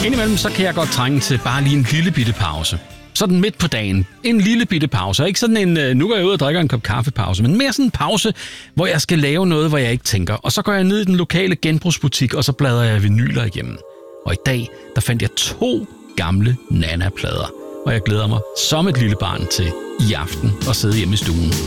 Indimellem så kan jeg godt trænge til bare lige en lille bitte pause. Sådan midt på dagen. En lille bitte pause. Ikke sådan en, nu går jeg ud og drikker en kop kaffepause, men mere sådan en pause, hvor jeg skal lave noget, hvor jeg ikke tænker. Og så går jeg ned i den lokale genbrugsbutik, og så bladrer jeg vinyler igennem. Og i dag, der fandt jeg 2 gamle Nana-plader. Og jeg glæder mig som et lille barn til i aften at sidde hjemme i stuen